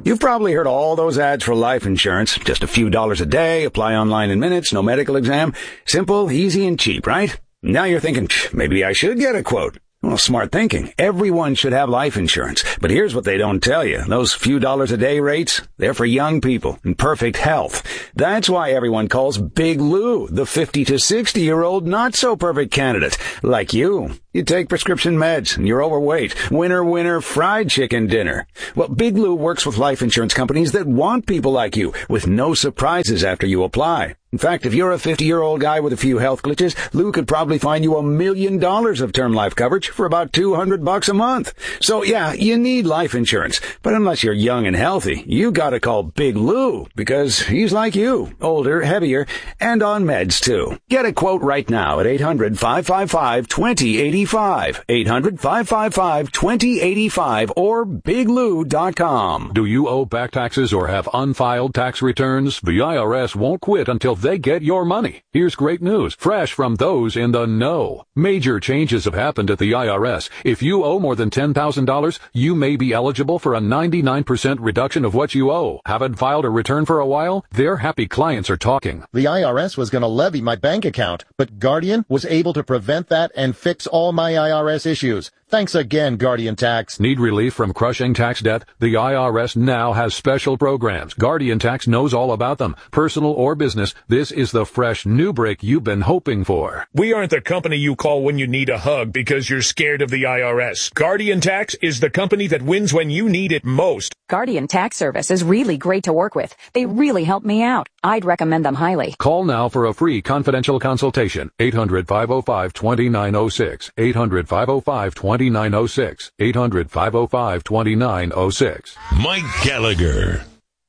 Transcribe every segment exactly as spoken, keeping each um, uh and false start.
You've probably heard all those ads for life insurance. Just a few dollars a day, apply online in minutes, no medical exam. Simple, easy, and cheap, right? Now you're thinking, maybe I should get a quote. Well, smart thinking. Everyone should have life insurance. But here's what they don't tell you. Those few dollars a day rates, they're for young people in perfect health. That's why everyone calls Big Lou the fifty to sixty year old not so perfect candidate. Like you. You take prescription meds and you're overweight. Winner, winner, fried chicken dinner. Well, Big Lou works with life insurance companies that want people like you with no surprises after you apply. In fact, if you're a fifty-year-old guy with a few health glitches, Lou could probably find you a million dollars of term life coverage for about two hundred bucks a month. So yeah, you need life insurance. But unless you're young and healthy, you gotta call Big Lou because he's like you, older, heavier, and on meds too. Get a quote right now at eight hundred, five five five, two zero eight five. eight hundred, five five five, two zero eight five or big lou dot com. Do you owe back taxes or have unfiled tax returns? The I R S won't quit until they get your money. Here's great news, fresh from those in the know. Major changes have happened at the I R S. If you owe more than ten thousand dollars, you may be eligible for a ninety-nine percent reduction of what you owe. Haven't filed a return for a while? Their happy clients are talking. The I R S was going to levy my bank account, but Guardian was able to prevent that and fix all my I R S issues. Thanks again, Guardian Tax. Need relief from crushing tax debt? The I R S now has special programs. Guardian Tax knows all about them. Personal or business, this is the fresh new break you've been hoping for. We aren't the company you call when you need a hug because you're scared of the I R S. Guardian Tax is the company that wins when you need it most. Guardian Tax Service is really great to work with. They really help me out. I'd recommend them highly. Call now for a free confidential consultation. eight hundred, five oh five, two nine oh six. eight hundred, five oh five, two nine oh six. eight hundred, five oh five, two nine oh six. Mike Gallagher.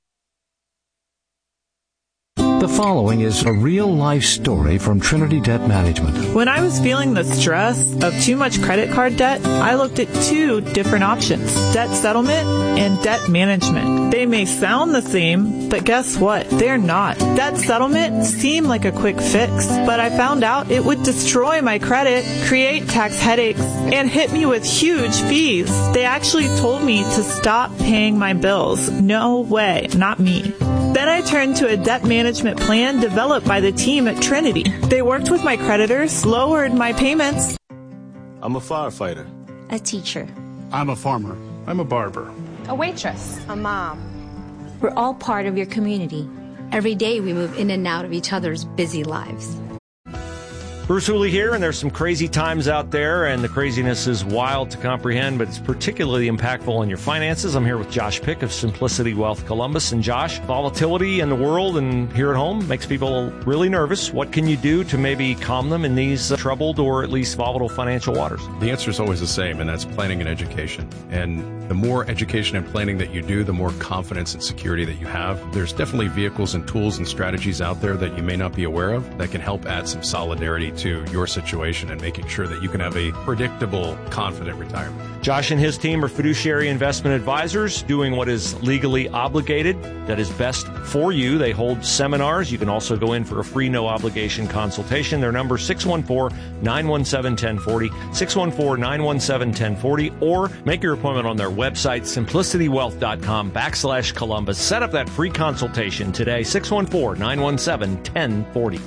The following is a real-life story from Trinity Debt Management. When I was feeling the stress of too much credit card debt, I looked at two different options, debt settlement and debt management. They may sound the same, but guess what? They're not. Debt settlement seemed like a quick fix, but I found out it would destroy my credit, create tax headaches, and hit me with huge fees. They actually told me to stop paying my bills. No way, not me. Then I turned to a debt management plan developed by the team at Trinity. They worked with my creditors, lowered my payments. I'm a firefighter. A teacher. I'm a farmer. I'm a barber. A waitress. A mom. We're all part of your community. Every day we move in and out of each other's busy lives. Bruce Hooley here, and there's some crazy times out there, and the craziness is wild to comprehend, but it's particularly impactful on your finances. I'm here with Josh Pick of Simplicity Wealth Columbus. And Josh, volatility in the world and here at home makes people really nervous. What can you do to maybe calm them in these uh, troubled or at least volatile financial waters? The answer is always the same, and that's planning and education. And the more education and planning that you do, the more confidence and security that you have. There's definitely vehicles and tools and strategies out there that you may not be aware of that can help add some solidarity to your situation and making sure that you can have a predictable, confident retirement. Josh and his team are fiduciary investment advisors doing what is legally obligated, that is best for you. They hold seminars. You can also go in for a free, no-obligation consultation. Their number is six one four, nine one seven, one oh four oh, six one four, nine one seven, one oh four oh, or make your appointment on their website, simplicitywealth.com backslash Columbus. Set up that free consultation today, six one four, nine one seven, one oh four oh.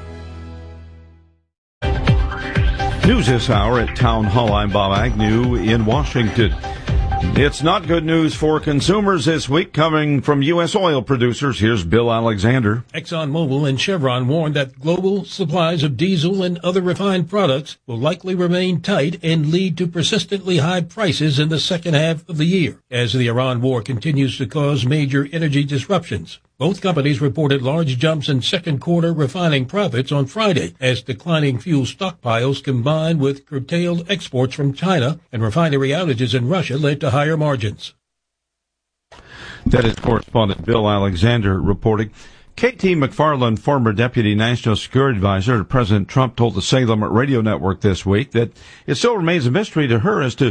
News this hour at Town Hall. I'm Bob Agnew in Washington. It's not good news for consumers this week coming from U S oil producers. Here's Bill Alexander. ExxonMobil and Chevron warned that global supplies of diesel and other refined products will likely remain tight and lead to persistently high prices in the second half of the year as the Iran war continues to cause major energy disruptions. Both companies reported large jumps in second quarter refining profits on Friday as declining fuel stockpiles combined with curtailed exports from China and refinery outages in Russia led to higher margins. That is correspondent Bill Alexander reporting. K T McFarland, former Deputy National Security Advisor to President Trump, told the Salem Radio Network this week that it still remains a mystery to her as to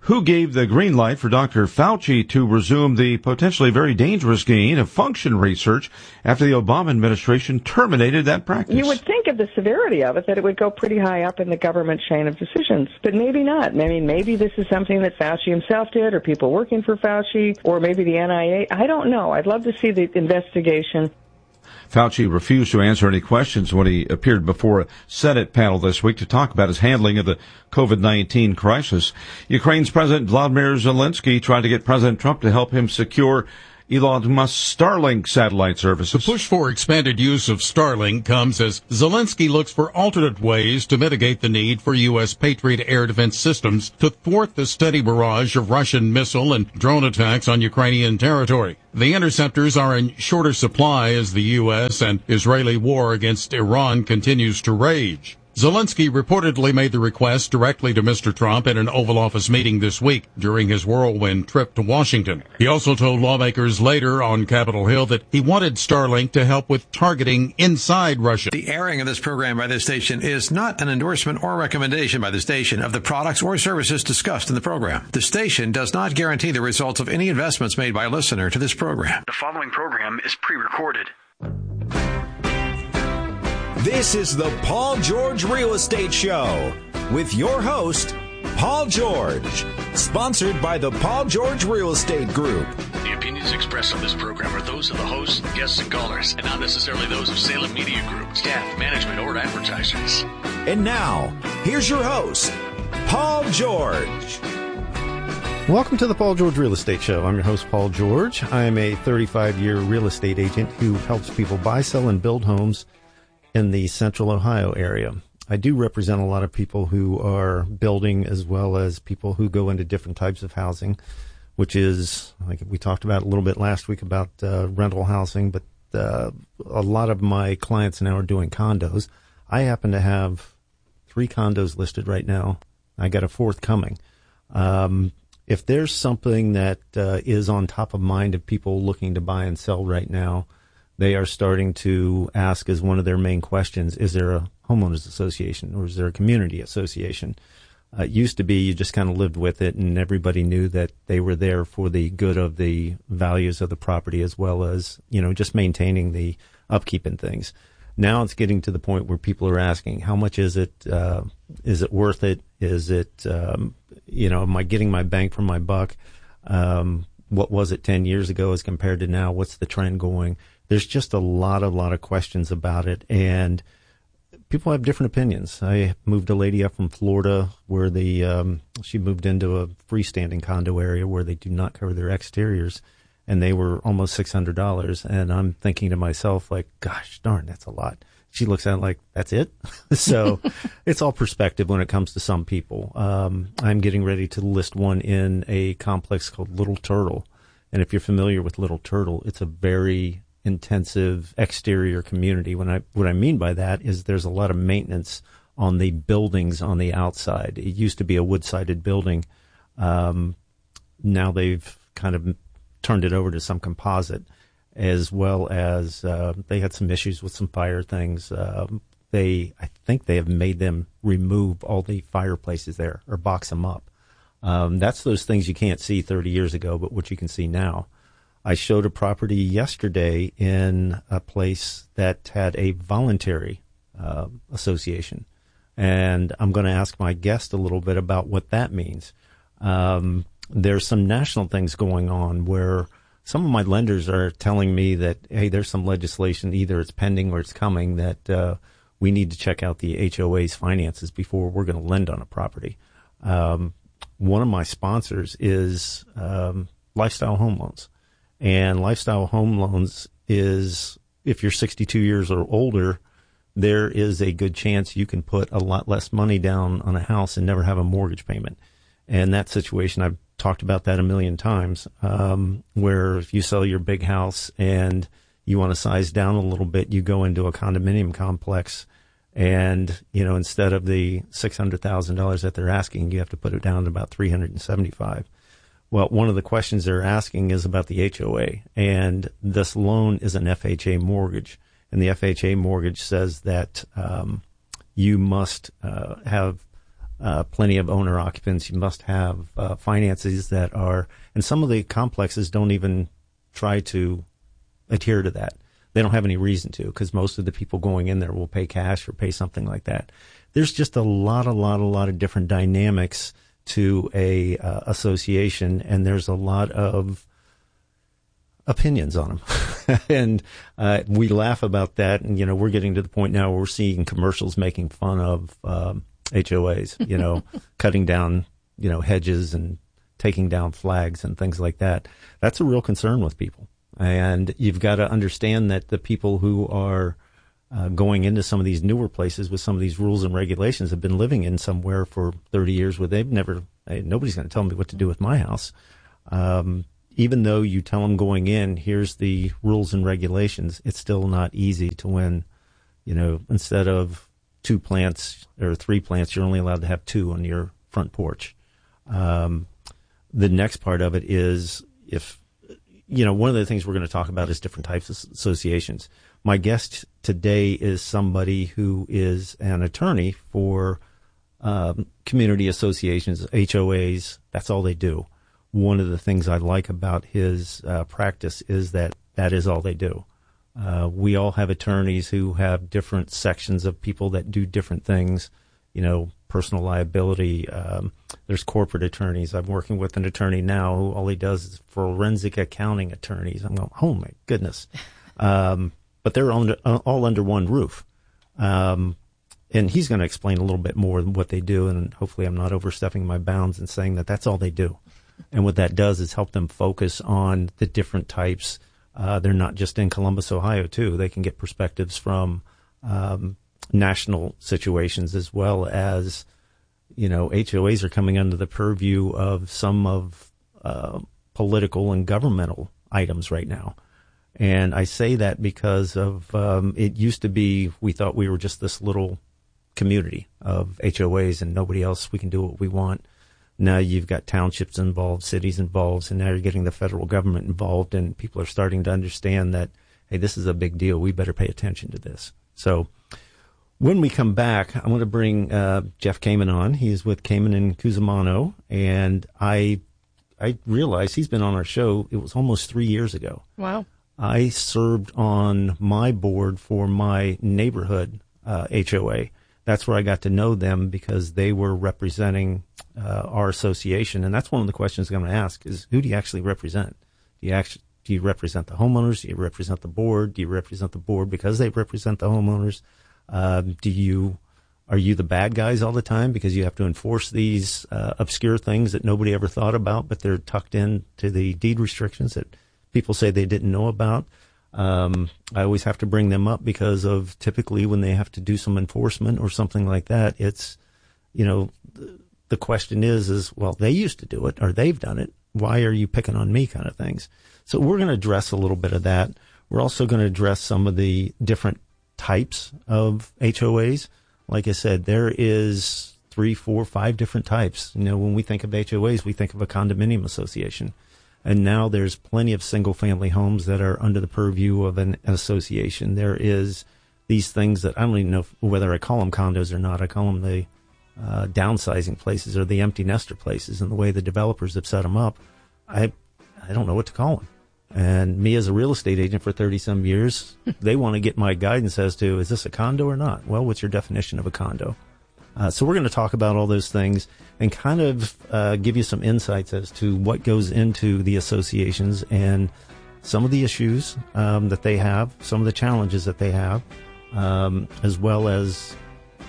who gave the green light for Doctor Fauci to resume the potentially very dangerous gain of function research after the Obama administration terminated that practice. You would think of the severity of it that it would go pretty high up in the government chain of decisions, but maybe not. I mean, maybe this is something that Fauci himself did, or people working for Fauci, or maybe the N I A. I don't know. I'd love to see the investigation. Fauci refused to answer any questions when he appeared before a Senate panel this week to talk about his handling of the COVID nineteen crisis. Ukraine's President Vladimir Zelensky tried to get President Trump to help him secure Elon Musk's Starlink satellite services. The push for expanded use of Starlink comes as Zelensky looks for alternate ways to mitigate the need for U S Patriot air defense systems to thwart the steady barrage of Russian missile and drone attacks on Ukrainian territory. The interceptors are in shorter supply as the U S and Israeli war against Iran continues to rage. Zelensky reportedly made the request directly to Mister Trump in an Oval Office meeting this week during his whirlwind trip to Washington. He also told lawmakers later on Capitol Hill that he wanted Starlink to help with targeting inside Russia. The airing of this program by this station is not an endorsement or recommendation by the station of the products or services discussed in the program. The station does not guarantee the results of any investments made by a listener to this program. The following program is pre-recorded. This is the Paul George Real Estate Show with your host, Paul George, sponsored by the Paul George Real Estate Group. The opinions expressed on this program are those of the hosts, guests, and callers, and not necessarily those of Salem Media Group, staff, management, or advertisers. And now, here's your host, Paul George. Welcome to the Paul George Real Estate Show. I'm your host, Paul George. I'm a thirty-five-year real estate agent who helps people buy, sell, and build homes in the central Ohio area. I do represent a lot of people who are building as well as people who go into different types of housing, which is, like we talked about a little bit last week about uh, rental housing, but uh, a lot of my clients now are doing condos. I happen to have three condos listed right now. I got a fourth coming. Um, if there's something that uh, is on top of mind of people looking to buy and sell right now, they are starting to ask as one of their main questions, is there a homeowners association or is there a community association? Uh, it used to be you just kind of lived with it and everybody knew that they were there for the good of the values of the property as well as, you know, just maintaining the upkeep and things. Now it's getting to the point where people are asking, how much is it? Uh, is it worth it? Is it, um, you know, am I getting my bang for my buck? Um, what was it ten years ago as compared to now? What's the trend going? There's just a lot, a lot of questions about it, and people have different opinions. I moved a lady up from Florida where the um, she moved into a freestanding condo area where they do not cover their exteriors, and they were almost six hundred dollars. And I'm thinking to myself, like, gosh darn, that's a lot. She looks at it like, that's it? So it's all perspective when it comes to some people. Um, I'm getting ready to list one in a complex called Little Turtle. And if you're familiar with Little Turtle, it's a very intensive exterior community. When I, what I mean by that is there's a lot of maintenance on the buildings on the outside. It used to be a wood-sided building. Um, now they've kind of turned it over to some composite, as well as uh, they had some issues with some fire things. Uh, they, I think they have made them remove all the fireplaces there or box them up. Um, that's those things you can't see thirty years ago, but what you can see now. I showed a property yesterday in a place that had a voluntary uh, association, and I'm going to ask my guest a little bit about what that means. Um, there's some national things going on where some of my lenders are telling me that, hey, there's some legislation, either it's pending or it's coming, that uh, we need to check out the H O A's finances before we're going to lend on a property. Um, one of my sponsors is um, Lifestyle Home Loans. And Lifestyle Home Loans is, if you're sixty-two years or older, there is a good chance you can put a lot less money down on a house and never have a mortgage payment. And that situation, I've talked about that a million times, um, where if you sell your big house and you want to size down a little bit, you go into a condominium complex and, you know, instead of the six hundred thousand dollars that they're asking, you have to put it down to about three hundred seventy-five thousand dollars. Well, one of the questions they're asking is about the H O A, and this loan is an F H A mortgage, and the F H A mortgage says that um, you must uh, have uh, plenty of owner occupants. You must have uh, finances that are, and some of the complexes don't even try to adhere to that. They don't have any reason to, because most of the people going in there will pay cash or pay something like that. There's just a lot, a lot, a lot of different dynamics to a uh, association, and there's a lot of opinions on them. And uh, we laugh about that, and, you know, we're getting to the point now where we're seeing commercials making fun of um, H O As, you know, cutting down, you know, hedges and taking down flags and things like that. That's a real concern with people. And you've got to understand that the people who are uh, going into some of these newer places with some of these rules and regulations have been living in somewhere for thirty years where they've never, hey, nobody's going to tell me what to do with my house. Um, even though you tell them going in, here's the rules and regulations, it's still not easy to win. You know, instead of two plants or three plants, you're only allowed to have two on your front porch. Um, the next part of it is if, you know, one of the things we're going to talk about is different types of associations. My guest today is somebody who is an attorney for um, community associations, H O As. That's all they do. One of the things I like about his uh, practice is that that is all they do. Uh, we all have attorneys who have different sections of people that do different things, you know, personal liability. Um, there's corporate attorneys. I'm working with an attorney now who all he does is forensic accounting attorneys. I'm going, oh my goodness. Um, but they're all under, all under one roof. Um, and he's going to explain a little bit more what they do. And hopefully I'm not overstepping my bounds and saying that that's all they do. And what that does is help them focus on the different types. Uh, they're not just in Columbus, Ohio, too. They can get perspectives from um, national situations as well as, you know, H O As are coming under the purview of some of uh, political and governmental items right now. And I say that because of um, it used to be we thought we were just this little community of H O As and nobody else. We can do what we want. Now you've got townships involved, cities involved, and now you're getting the federal government involved, and people are starting to understand that, hey, this is a big deal. We better pay attention to this. So when we come back, I'm going to bring uh, Jeff Kamen on. He's with Kamen and Cusimano, and I I realized he's been on our show. It was almost three years ago. Wow. I served on my board for my neighborhood uh, H O A. That's where I got to know them because they were representing uh, our association. And that's one of the questions I'm going to ask is, who do you actually represent? Do you actually, do you represent the homeowners? Do you represent the board? Do you represent the board because they represent the homeowners? Um, do you, are you the bad guys all the time because you have to enforce these uh, obscure things that nobody ever thought about, but they're tucked in to the deed restrictions that people say they didn't know about? Um, I always have to bring them up because of typically when they have to do some enforcement or something like that, it's, you know, the, the question is, is, well, they used to do it or they've done it. Why are you picking on me kind of things? So we're going to address a little bit of that. We're also going to address some of the different types of H O As. Like I said, there is three, four, five different types. You know, when we think of H O As, we think of a condominium association. And now there's plenty of single-family homes that are under the purview of an association. There is these things that I don't even know if, whether I call them condos or not. I call them the uh, downsizing places or the empty nester places. And the way the developers have set them up, I I don't know what to call them. And me as a real estate agent for thirty-some years, they want to get my guidance as to, is this a condo or not? Well, what's your definition of a condo? Uh, so we're going to talk about all those things and kind of uh, give you some insights as to what goes into the associations and some of the issues um, that they have, some of the challenges that they have, um, as well as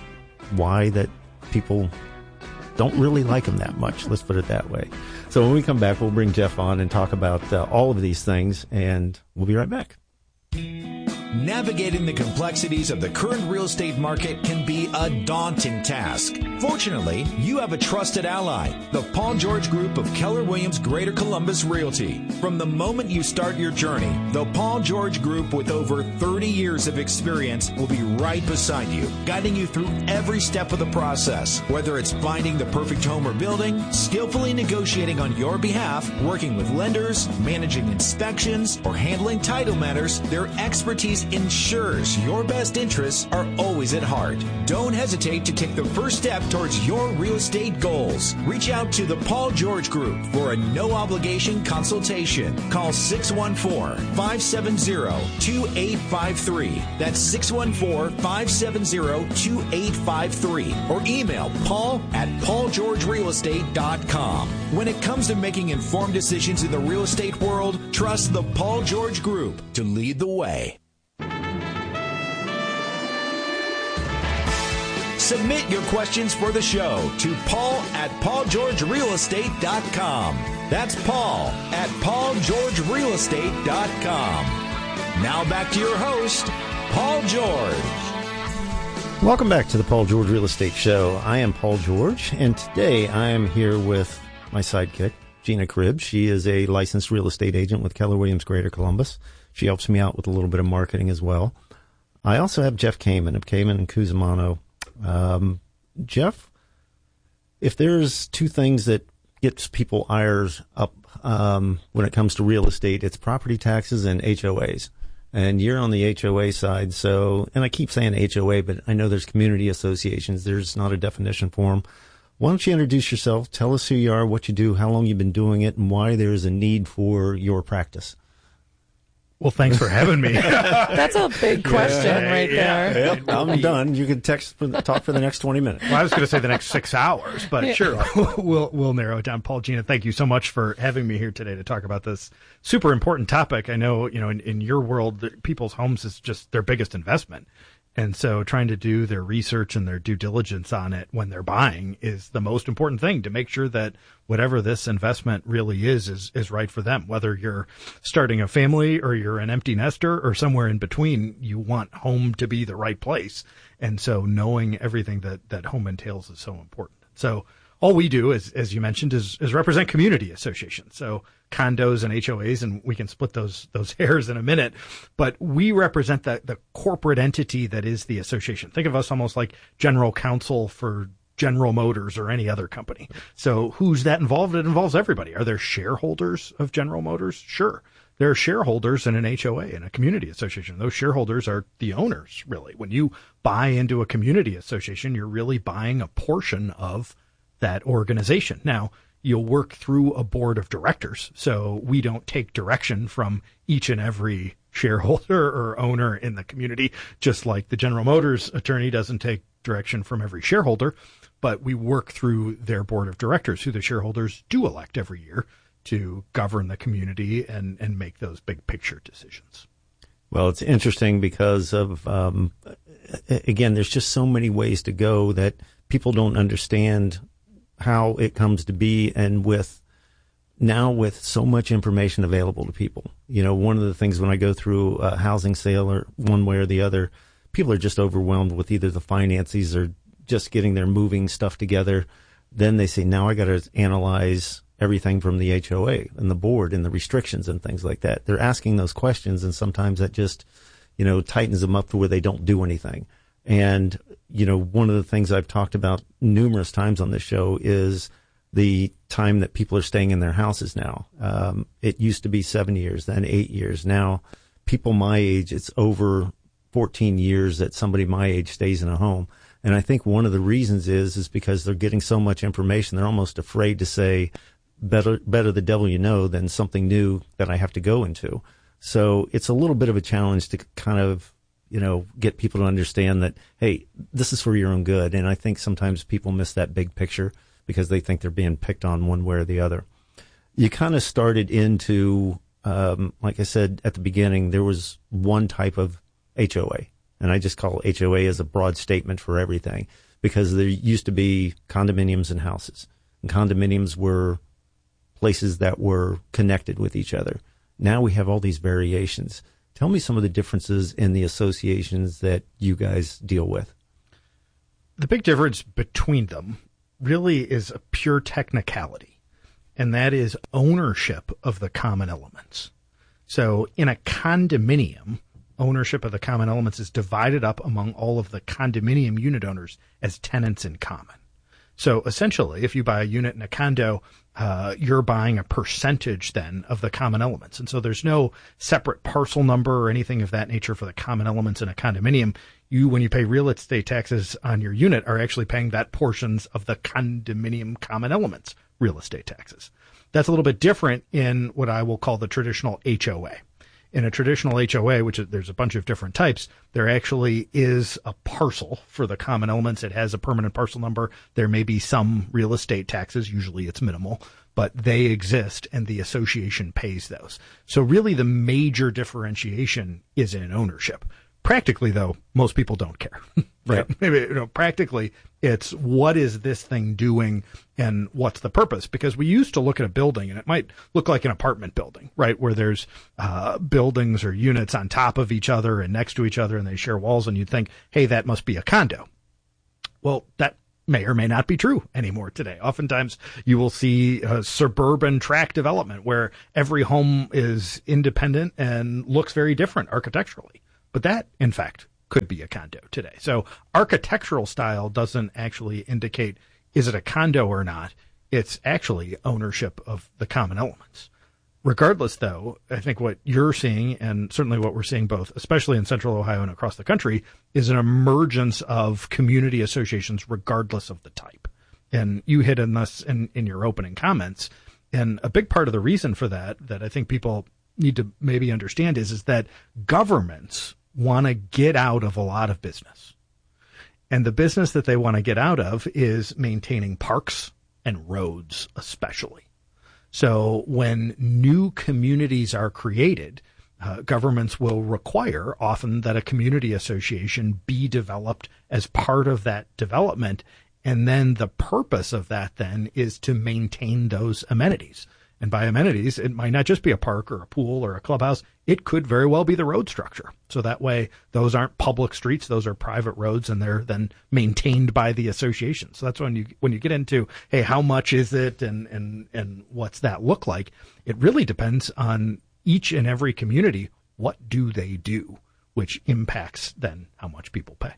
why that people don't really like them that much. Let's put it that way. So when we come back, we'll bring Jeff on and talk about uh, all of these things, and we'll be right back. Navigating the complexities of the current real estate market can be a daunting task. Fortunately, you have a trusted ally, the Paul George Group of Keller Williams Greater Columbus Realty. From the moment you start your journey, the Paul George Group with over thirty years of experience will be right beside you, guiding you through every step of the process. Whether it's finding the perfect home or building, skillfully negotiating on your behalf, working with lenders, managing inspections, or handling title matters, their expertise Securities ensures your best interests are always at heart. Don't hesitate to take the first step towards your real estate goals. Reach out to the Paul George Group for a no-obligation consultation. Call six one four, five seven zero, two eight five three. That's six one four, five seven zero, two eight five three. Or email paul at paul george real estate dot com. When it comes to making informed decisions in the real estate world, trust the Paul George Group to lead the way. Submit your questions for the show to paul at paul george real estate dot com. That's Paul at paul george real estate dot com. Now back to your host, Paul George. Welcome back to the Paul George Real Estate Show. I am Paul George, and today I am here with my sidekick, Gina Cribbs. She is a licensed real estate agent with Keller Williams Greater Columbus. She helps me out with a little bit of marketing as well. I also have Jeff Kamen of Kamen and Cusimano. Um, Jeff, if there's two things that gets people ires up um, when it comes to real estate, it's property taxes and H O As. And you're on the H O A side, so, and I keep saying H O A, but I know there's community associations. There's not a definition for them. Why don't you introduce yourself, tell us who you are, what you do, how long you've been doing it, and why there's a need for your practice. Well, thanks for having me. That's a big question yeah, right yeah. there. Yep, I'm done. You can text for the, talk for the next twenty minutes. Well, I was going to say the next six hours, but yeah. Sure, we'll we'll narrow it down. Paul, Gina, thank you so much for having me here today to talk about this super important topic. I know, you know, in, in your world, people's homes is just their biggest investment. And so trying to do their research and their due diligence on it when they're buying is the most important thing to make sure that whatever this investment really is, is, is right for them. Whether you're starting a family or you're an empty nester or somewhere in between, you want home to be the right place. And so knowing everything that, that home entails is so important. So all we do, is, as you mentioned, is, is represent community associations. So condos and H O As, and we can split those those hairs in a minute. But we represent the, the corporate entity that is the association. Think of us almost like general counsel for General Motors or any other company. So who's that involved? It involves everybody. Are there shareholders of General Motors? Sure. There are shareholders in an H O A, in a community association. Those shareholders are the owners, really. When you buy into a community association, you're really buying a portion of that organization. Now, you'll work through a board of directors, so we don't take direction from each and every shareholder or owner in the community, just like the General Motors attorney doesn't take direction from every shareholder, but we work through their board of directors, who the shareholders do elect every year to govern the community and, and make those big picture decisions. Well, it's interesting because of, um, again, there's just so many ways to go that people don't understand how it comes to be, and with now with so much information available to people. You know, one of the things when I go through a housing sale or one way or the other, people are just overwhelmed with either the finances or just getting their moving stuff together. Then they say, now I got to analyze everything from the H O A and the board and the restrictions and things like that. They're asking those questions, and sometimes that just, you know, tightens them up to where they don't do anything. And, you know, one of the things I've talked about numerous times on this show is the time that people are staying in their houses now. Um, it used to be seven years, then eight years. Now, people my age, it's over fourteen years that somebody my age stays in a home. And I think one of the reasons is, is because they're getting so much information, they're almost afraid to say, better, better the devil you know than something new that I have to go into. So it's a little bit of a challenge to kind of, you know, get people to understand that, hey, this is for your own good. And I think sometimes people miss that big picture because they think they're being picked on one way or the other. You kind of started into, um, like I said at the beginning, there was one type of H O A. And I just call H O A as a broad statement for everything, because there used to be condominiums and houses. And condominiums were places that were connected with each other. Now we have all these variations. Tell me some of the differences in the associations that you guys deal with. The big difference between them really is a pure technicality, and that is ownership of the common elements. So in a condominium, ownership of the common elements is divided up among all of the condominium unit owners as tenants in common. So essentially, if you buy a unit in a condo, uh, you're buying a percentage then of the common elements. And so there's no separate parcel number or anything of that nature for the common elements in a condominium. You, when you pay real estate taxes on your unit, are actually paying that portions of the condominium common elements real estate taxes. That's a little bit different in what I will call the traditional H O A. In a traditional H O A, which is, there's a bunch of different types, there actually is a parcel for the common elements. It has a permanent parcel number. There may be some real estate taxes. Usually it's minimal, but they exist and the association pays those. So really the major differentiation is in ownership. Practically, though, most people don't care, right? Yep. Maybe, you know, practically it's what is this thing doing and what's the purpose? Because we used to look at a building and it might look like an apartment building, right? Where there's uh, buildings or units on top of each other and next to each other and they share walls and you'd think, hey, that must be a condo. Well, that may or may not be true anymore today. Oftentimes you will see a suburban tract development where every home is independent and looks very different architecturally. But that, in fact, could be a condo today. So architectural style doesn't actually indicate, is it a condo or not? It's actually ownership of the common elements. Regardless, though, I think what you're seeing, and certainly what we're seeing both, especially in Central Ohio and across the country, is an emergence of community associations regardless of the type. And you hit on this in, in your opening comments. And a big part of the reason for that, that I think people need to maybe understand is, is that governments want to get out of a lot of business. And the business that they want to get out of is maintaining parks and roads, especially. So when new communities are created, uh, governments will require often that a community association be developed as part of that development. And then the purpose of that then is to maintain those amenities. And by amenities, it might not just be a park or a pool or a clubhouse. It could very well be the road structure. So that way, those aren't public streets. Those are private roads, and they're then maintained by the association. So that's when you when you get into, hey, how much is it and, and, and what's that look like? It really depends on each and every community. What do they do, which impacts then how much people pay.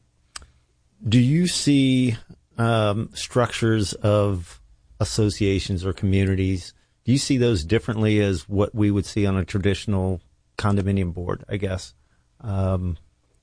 Do you see um, structures of associations or communities? Do you see those differently as what we would see on a traditional condominium board, I guess? Um,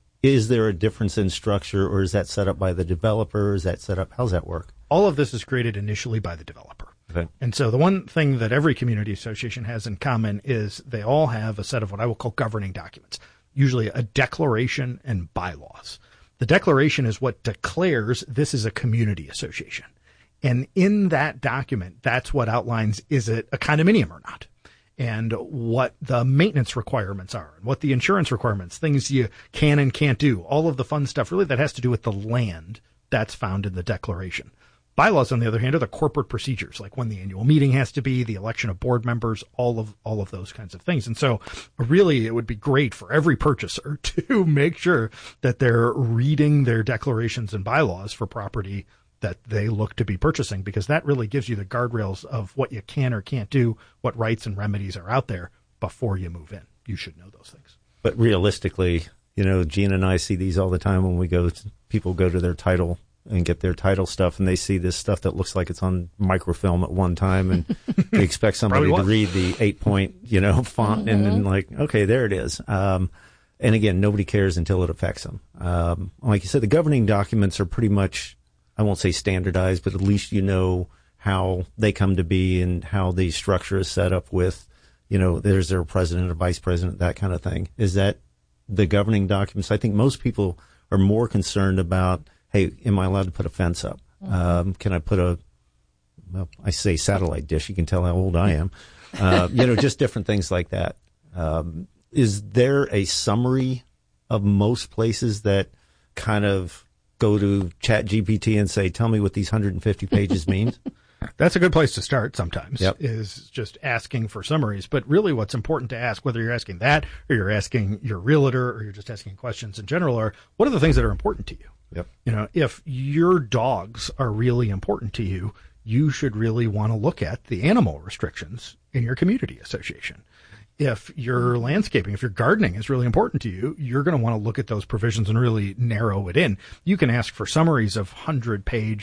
is there a difference in structure, or is that set up by the developer? Is that set up? How's that work? All of this is created initially by the developer. Okay. And so the one thing that every community association has in common is they all have a set of what I will call governing documents, usually a declaration and bylaws. The declaration is what declares this is a community association. And in that document, that's what outlines, is it a condominium or not? And what the maintenance requirements are, and what the insurance requirements, things you can and can't do, all of the fun stuff really that has to do with the land, that's found in the declaration. Bylaws, on the other hand, are the corporate procedures, like when the annual meeting has to be, the election of board members, all of all of those kinds of things. And so really it would be great for every purchaser to make sure that they're reading their declarations and bylaws for property that they look to be purchasing, because that really gives you the guardrails of what you can or can't do, what rights and remedies are out there before you move in. You should know those things. But realistically, you know, Gina and I see these all the time when we go, to, people go to their title and get their title stuff, and they see this stuff that looks like it's on microfilm at one time, and they expect somebody to read the eight point, you know, font, mm-hmm. and then like, okay, there it is. Um, and again, nobody cares until it affects them. Um, like you said, the governing documents are pretty much, I won't say standardized, but at least you know how they come to be and how the structure is set up with, you know, there's their president or vice president, that kind of thing. Is that the governing documents? I think most people are more concerned about, hey, am I allowed to put a fence up? Um, can I put a, well, I say satellite dish. You can tell how old I am. Uh, you know, just different things like that. Um, is there a summary of most places that kind of go to Chat G P T and say, tell me what these one hundred fifty pages means? That's a good place to start sometimes, yep. is just asking for summaries. But really what's important to ask, whether you're asking that or you're asking your realtor or you're just asking questions in general, are what are the things that are important to you? Yep. You know, if your dogs are really important to you, you should really want to look at the animal restrictions in your community association. If your landscaping, if your gardening is really important to you, you're going to want to look at those provisions and really narrow it in. You can ask for summaries of hundred-page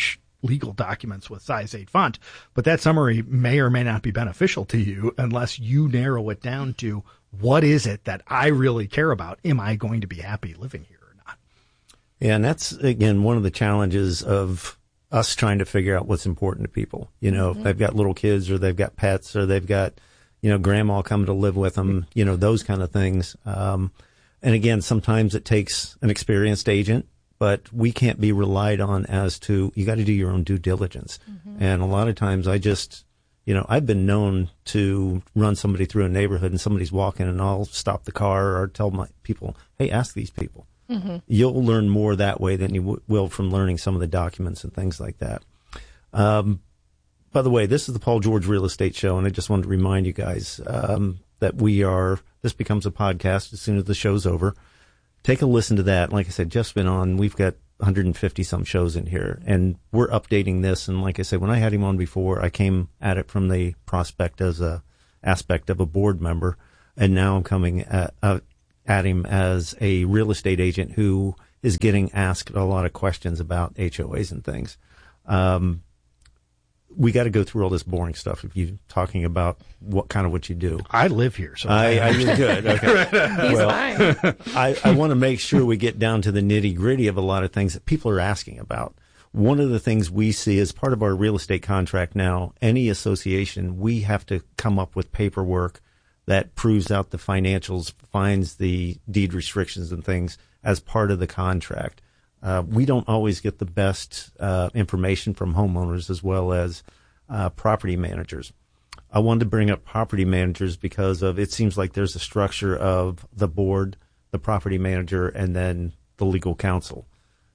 legal documents with size eight font, but that summary may or may not be beneficial to you unless you narrow it down to what is it that I really care about? Am I going to be happy living here or not? Yeah, and that's, again, one of the challenges of us trying to figure out what's important to people. You know, mm-hmm. if they've got little kids or they've got pets or they've got, you know, grandma coming to live with them, you know, those kind of things. Um, and again, sometimes it takes an experienced agent, but we can't be relied on as to, you got to do your own due diligence. Mm-hmm. And a lot of times I just, you know, I've been known to run somebody through a neighborhood and somebody's walking and I'll stop the car or tell my people, hey, ask these people. Mm-hmm. You'll learn more that way than you w- will from learning some of the documents and things like that. Um, by the way, this is the Paul George Real Estate Show, and I just wanted to remind you guys um, that we are, this becomes a podcast as soon as the show's over. Take a listen to that. Like I said, Jeff's been on. We've got one hundred fifty some shows in here, and we're updating this. And like I said, when I had him on before, I came at it from the prospect as a aspect of a board member, and now I'm coming at, uh, at him as a real estate agent who is getting asked a lot of questions about H O As and things. Um, we got to go through all this boring stuff if you're talking about what kind of what you do. I live here, so I, I mean, good. Okay. He's well, fine. I, I want to make sure we get down to the nitty gritty of a lot of things that people are asking about. One of the things we see as part of our real estate contract now, any association, we have to come up with paperwork that proves out the financials, finds the deed restrictions and things as part of the contract. Uh, we don't always get the best uh, information from homeowners as well as uh, property managers. I wanted to bring up property managers because of it seems like there's a structure of the board, the property manager, and then the legal counsel.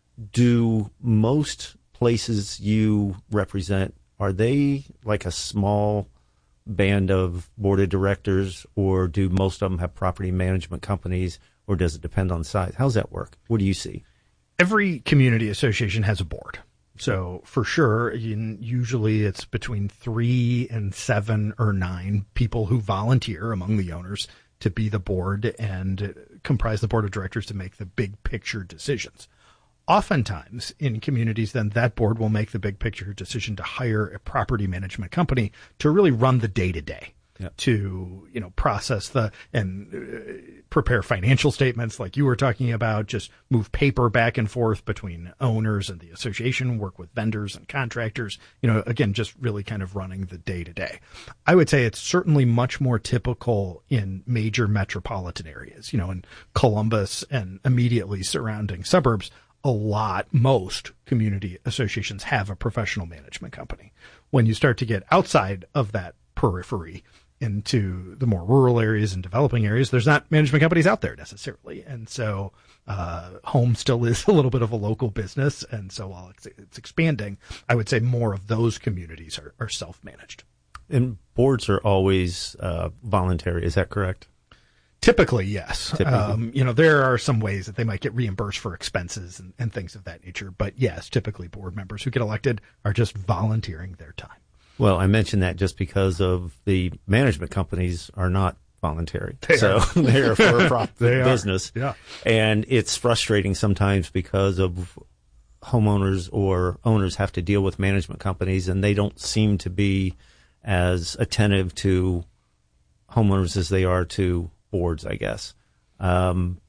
Do most places you represent, are they like a small band of board of directors, or do most of them have property management companies, or does it depend on size? How's that work? What do you see? Every community association has a board. So for sure, usually it's between three and seven or nine people who volunteer among the owners to be the board and comprise the board of directors to make the big picture decisions. Oftentimes in communities, then that board will make the big picture decision to hire a property management company to really run the day to day. Yep. To, you know, process the and uh, prepare financial statements like you were talking about, just move paper back and forth between owners and the association, work with vendors and contractors, you know, again, just really kind of running the day to day. I would say it's certainly much more typical in major metropolitan areas, you know, in Columbus and immediately surrounding suburbs. A lot, most community associations have a professional management company. When you start to get outside of that periphery, into the more rural areas and developing areas, there's not management companies out there necessarily. And so uh, home still is a little bit of a local business. And so while it's, it's expanding, I would say more of those communities are, are self-managed. And boards are always uh, voluntary. Is that correct? Typically, yes. Typically. Um, you know, there are some ways that they might get reimbursed for expenses and, and things of that nature. But yes, typically board members who get elected are just volunteering their time. Well, I mentioned that just because of the management companies are not voluntary. They so are. they're for a profit They business. Are. Yeah. And it's frustrating sometimes because of homeowners or owners have to deal with management companies and they don't seem to be as attentive to homeowners as they are to boards, I guess. Um,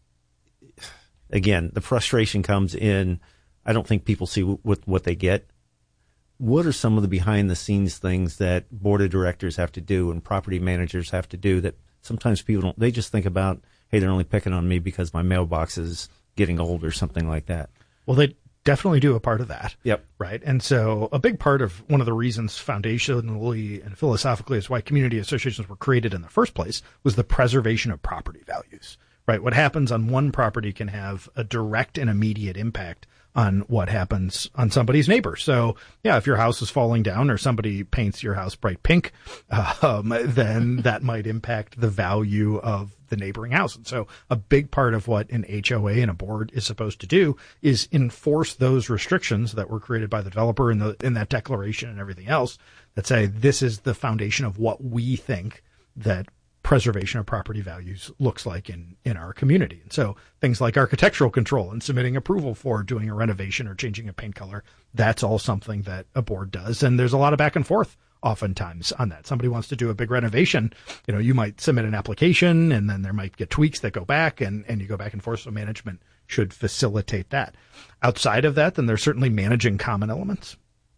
again, the frustration comes in, I don't think people see what, what they get. What are some of the behind-the-scenes things that board of directors have to do and property managers have to do that sometimes people don't, they just think about, hey, they're only picking on me because my mailbox is getting old or something like that. Well, they definitely do a part of that. Yep. Right. And so a big part of one of the reasons foundationally and philosophically is why community associations were created in the first place was the preservation of property values. Right. What happens on one property can have a direct and immediate impact on what happens on somebody's neighbor. So, yeah, if your house is falling down or somebody paints your house bright pink, um, then that might impact the value of the neighboring house. And so a big part of what an H O A and a board is supposed to do is enforce those restrictions that were created by the developer in the in that declaration and everything else that say this is the foundation of what we think that preservation of property values looks like in, in our community. And so things like architectural control and submitting approval for doing a renovation or changing a paint color, that's all something that a board does. And there's a lot of back and forth oftentimes on that. Somebody wants to do a big renovation, you know, you might submit an application and then there might get tweaks that go back and, and you go back and forth. So management should facilitate that. Outside of that, then there's certainly managing common elements.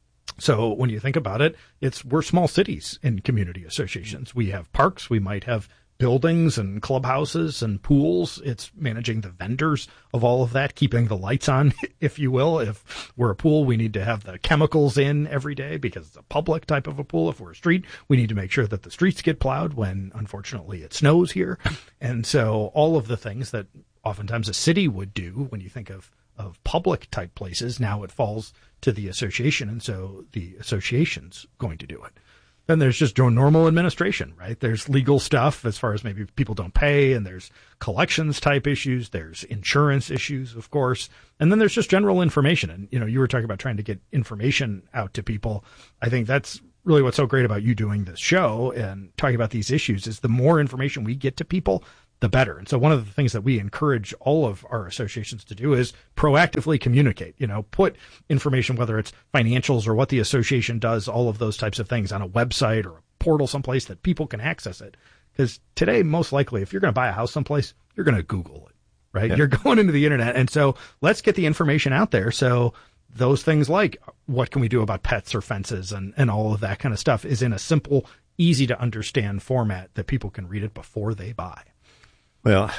So when you think about it, it's we're small cities in community associations. We have parks, we might have buildings and clubhouses and pools. It's managing the vendors of all of that, keeping the lights on, if you will. If we're a pool, we need to have the chemicals in every day because it's a public type of a pool. If we're a street, we need to make sure that the streets get plowed when, unfortunately, it snows here. And so all of the things that oftentimes a city would do when you think of of public type places, now it falls to the association, and so the association's going to do it. Then there's just normal administration, right? There's legal stuff as far as maybe people don't pay, and there's collections type issues, there's insurance issues, of course, and then there's just general information. And, you know, you were talking about trying to get information out to people. I think that's really what's so great about you doing this show and talking about these issues is the more information we get to people, the better. And so one of the things that we encourage all of our associations to do is proactively communicate, you know, put information, whether it's financials or what the association does, all of those types of things on a website or a portal someplace that people can access it. Because today, most likely, if you're going to buy a house someplace, you're going to Google it, right? Yeah. You're going into the internet. And so let's get the information out there. So those things like what can we do about pets or fences and, and all of that kind of stuff is in a simple, easy to understand format that people can read it before they buy. Well,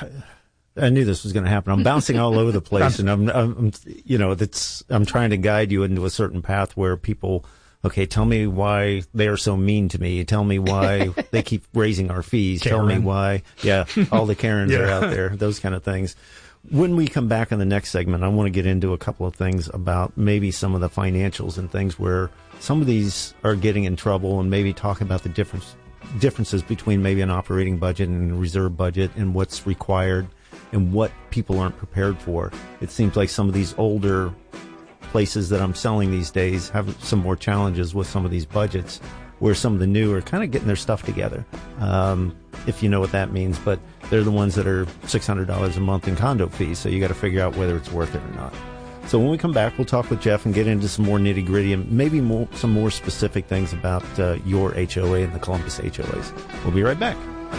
I knew this was going to happen. I'm bouncing all over the place, and I'm, I'm, you know, that's I'm trying to guide you into a certain path where people, okay, tell me why they are so mean to me. Tell me why they keep raising our fees. Karen. Tell me why, yeah, all the Karens yeah. are out there. Those kind of things. When we come back in the next segment, I want to get into a couple of things about maybe some of the financials and things where some of these are getting in trouble, and maybe talk about the difference. differences between maybe an operating budget and a reserve budget and what's required and what people aren't prepared for. It seems like some of these older places that I'm selling these days have some more challenges with some of these budgets, where some of the new are kind of getting their stuff together, um, if you know what that means. But they're the ones that are six hundred dollars a month in condo fees, so you got to figure out whether it's worth it or not. So when we come back, we'll talk with Jeff and get into some more nitty-gritty and maybe more, some more specific things about uh, your H O A and the Columbus H O As. We'll be right back.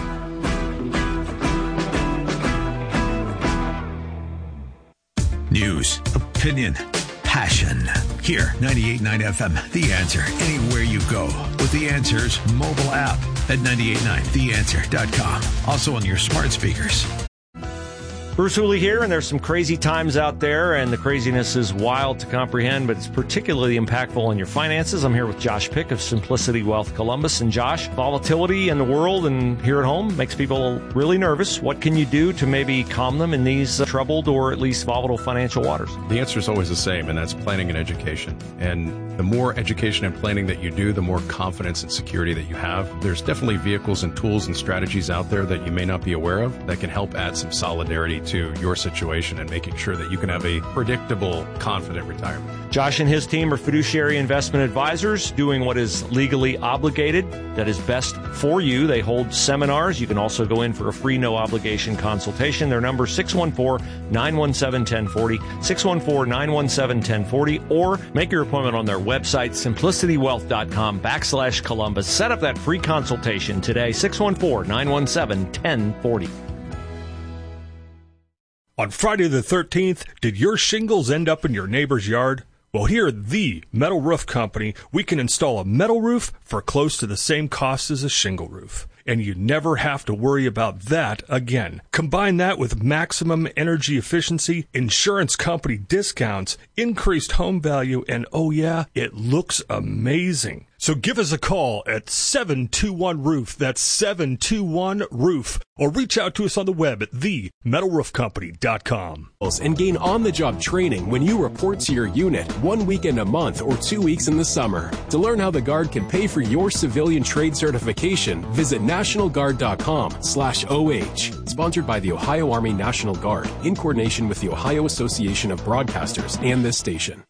News, opinion, passion. Here, ninety-eight point nine F M, The Answer. Anywhere you go with The Answer's mobile app at ninety-eight point nine the answer dot com. Also on your smart speakers. Bruce Hooley here, and there's some crazy times out there, and the craziness is wild to comprehend, but it's particularly impactful on your finances. I'm here with Josh Pick of Simplicity Wealth Columbus. And Josh, volatility in the world and here at home makes people really nervous. What can you do to maybe calm them in these uh, troubled or at least volatile financial waters? The answer is always the same, and that's planning and education. And the more education and planning that you do, the more confidence and security that you have. There's definitely vehicles and tools and strategies out there that you may not be aware of that can help add some solidarity to your situation and making sure that you can have a predictable, confident retirement. Josh and his team are fiduciary investment advisors doing what is legally obligated, that is best for you. They hold seminars. You can also go in for a free, no obligation consultation. Their number six one four, nine one seven, one zero four zero, six one four, nine one seven, one zero four zero, or make your appointment on their website, simplicitywealth.com backslash Columbus. Set up that free consultation today, six one four, nine one seven, one zero four zero. On Friday the thirteenth, did your shingles end up in your neighbor's yard? Well, here at the Metal Roof Company, we can install a metal roof for close to the same cost as a shingle roof. And you never have to worry about that again. Combine that with maximum energy efficiency, insurance company discounts, increased home value, and oh yeah, it looks amazing. So give us a call at seven two one roof. That's seven two one roof. Or reach out to us on the web at the metal roof company dot com. And gain on-the-job training when you report to your unit one weekend a month or two weeks in the summer. To learn how the Guard can pay for your civilian trade certification, visit national guard dot com slash O H. Sponsored by the Ohio Army National Guard in coordination with the Ohio Association of Broadcasters and this station.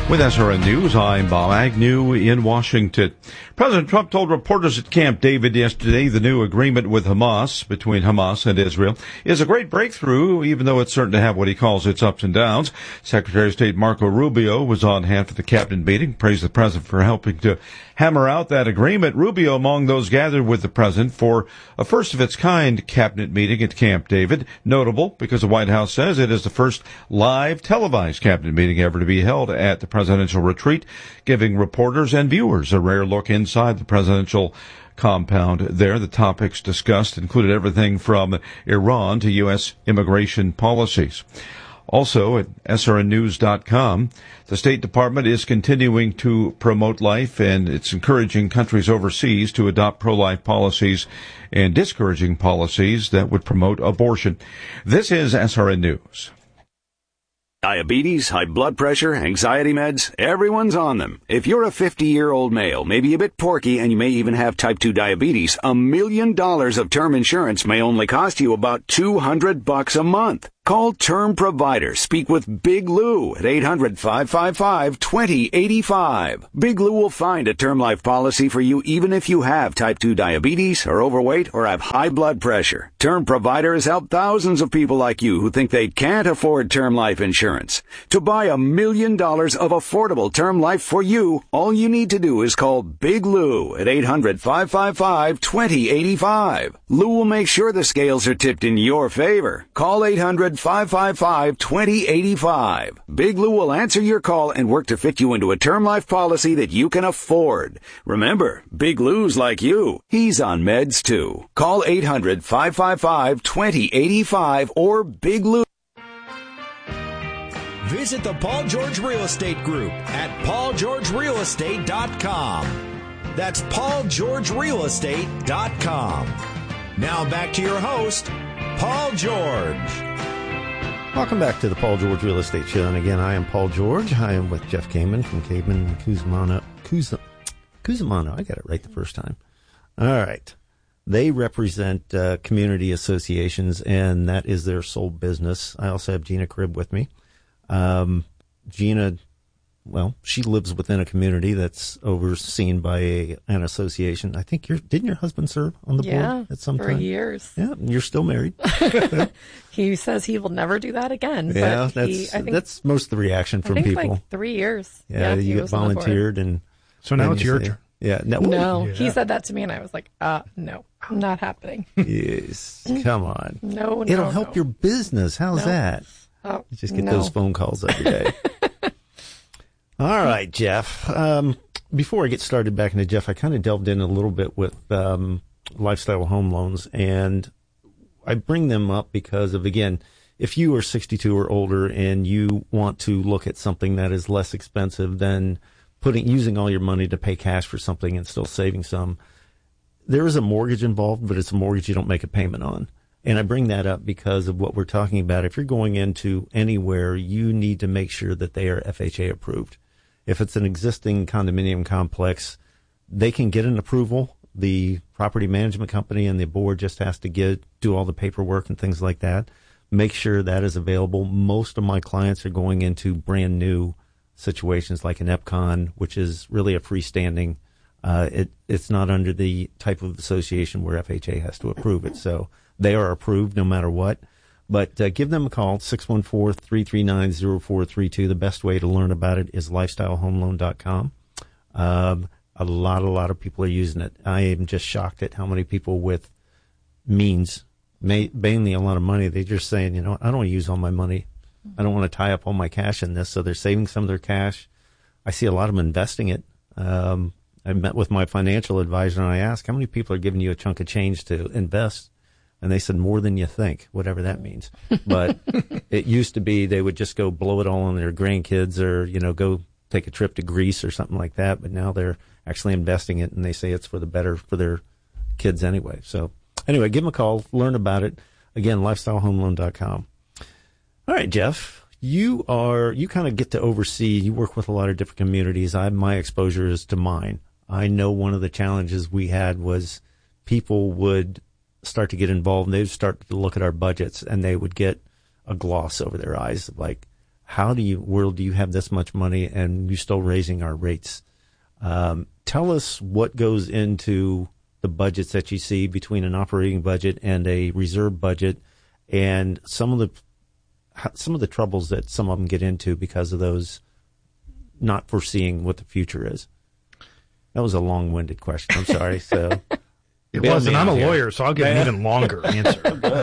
With S R N News, I'm Bob Agnew in Washington. President Trump told reporters at Camp David yesterday the new agreement with Hamas, between Hamas and Israel, is a great breakthrough, even though it's certain to have what he calls its ups and downs. Secretary of State Marco Rubio was on hand for the cabinet meeting, praised the president for helping to hammer out that agreement. Rubio among those gathered with the president for a first-of-its-kind cabinet meeting at Camp David. Notable because the White House says it is the first live televised cabinet meeting ever to be held at the presidential retreat, giving reporters and viewers a rare look inside the presidential compound there. The topics discussed included everything from Iran to U S immigration policies. Also at S R N news dot com, the State Department is continuing to promote life, and it's encouraging countries overseas to adopt pro-life policies and discouraging policies that would promote abortion. This is S R N News. Diabetes, high blood pressure, anxiety meds, everyone's on them. If you're a fifty-year-old male, maybe a bit porky, and you may even have type two diabetes, a million dollars of term insurance may only cost you about two hundred bucks a month. Call Term Provider. Speak with Big Lou at eight hundred, five five five, two zero eight five. Big Lou will find a term life policy for you even if you have type two diabetes, are overweight, or have high blood pressure. Term Provider has helped thousands of people like you who think they can't afford term life insurance. To buy a million dollars of affordable term life for you, all you need to do is call Big Lou at eight hundred, five five five, two zero eight five. Lou will make sure the scales are tipped in your favor. Call eight hundred, five five five, two zero eight five. Big Lou will answer your call and work to fit you into a term life policy that you can afford. Remember, Big Lou's like you. He's on meds too. Call eight hundred, five five five, two zero eight five or Big Lou. Visit the Paul George Real Estate Group at paul george real estate dot com. That's paul george real estate dot com. Now back to your host, Paul George. Welcome back to the Paul George Real Estate Show. And again, I am Paul George. I am with Jeff Kamen from Kamen Cusimano. Cusimano. I got it right the first time. All right. They represent uh, community associations, and that is their sole business. I also have Gina Cribb with me. Um, Gina, well, she lives within a community that's overseen by a, an association. I think you're, didn't your husband serve on the yeah, board at some for time? years. Yeah, and you're still married. He says he will never do that again. Yeah, but that's he, I think, that's most of the reaction from I think people. Like three years. Yeah, yeah you get volunteered, and so now it's you your say, turn. Yeah, no, no yeah. he said that to me, and I was like, uh, no, not happening. Yes, come on. No, no, it'll help no. your business. How's no. that? Oh, you just get no. those phone calls every day. All right, Jeff. Um, before I get started back into Jeff, I kind of delved in a little bit with um, lifestyle home loans, and I bring them up because of, again, if you are sixty-two or older and you want to look at something that is less expensive than putting using all your money to pay cash for something and still saving some, there is a mortgage involved, but it's a mortgage you don't make a payment on. And I bring that up because of what we're talking about. If you're going into anywhere, you need to make sure that they are F H A approved. If it's an existing condominium complex, they can get an approval. The property management company and the board just has to get do all the paperwork and things like that. Make sure that is available. Most of my clients are going into brand new situations like an EPCON, which is really a freestanding. Uh, it, it's not under the type of association where F H A has to approve it. So they are approved no matter what. But uh, give them a call, six one four, three three nine, zero four three two. The best way to learn about it is lifestyle home loan dot com. Um, a lot, a lot of people are using it. I am just shocked at how many people with means, may, mainly a lot of money, they're just saying, you know, I don't want to use all my money. I don't want to tie up all my cash in this. So they're saving some of their cash. I see a lot of them investing it. Um, I met with my financial advisor and I asked, how many people are giving you a chunk of change to invest? And they said, more than you think, whatever that means. But it used to be they would just go blow it all on their grandkids or, you know, go take a trip to Greece or something like that. But now they're actually investing it, and they say it's for the better for their kids anyway. So anyway, give them a call, learn about it. Again, lifestyle home loan dot com. All right, Jeff, you are, you kind of get to oversee, you work with a lot of different communities. I, my exposure is to mine. I know one of the challenges we had was people would start to get involved, and they'd start to look at our budgets, and they would get a gloss over their eyes, like, how do you, world do you have this much money and you're still raising our rates? Um, tell us what goes into the budgets that you see between an operating budget and a reserve budget, and some of the some of the troubles that some of them get into because of those not foreseeing what the future is. That was a long-winded question. I'm sorry. So it was, and I'm a lawyer, so I'll give an even longer answer.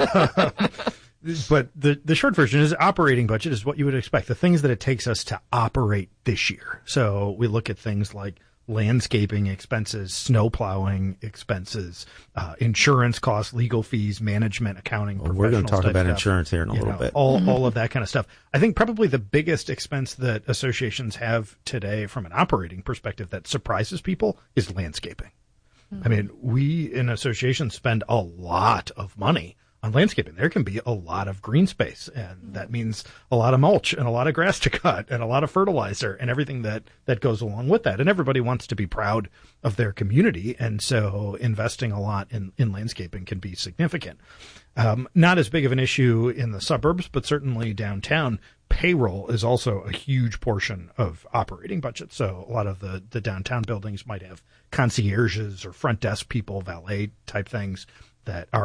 But the the short version is operating budget is what you would expect, the things that it takes us to operate this year. So we look at things like landscaping expenses, snow plowing expenses, uh, insurance costs, legal fees, management, accounting. Well, we're going to talk about stuff, insurance here in a little know, bit. All, mm-hmm. all of that kind of stuff. I think probably the biggest expense that associations have today from an operating perspective that surprises people is landscaping. Mm-hmm. I mean, we in associations spend a lot of money on landscaping. There can be a lot of green space, and that means a lot of mulch and a lot of grass to cut and a lot of fertilizer and everything that, that goes along with that. And everybody wants to be proud of their community, and so investing a lot in, in landscaping can be significant. Um, not as big of an issue in the suburbs, but certainly downtown. Payroll is also a huge portion of operating budget. So a lot of the, the downtown buildings might have concierges or front desk people, valet type things that are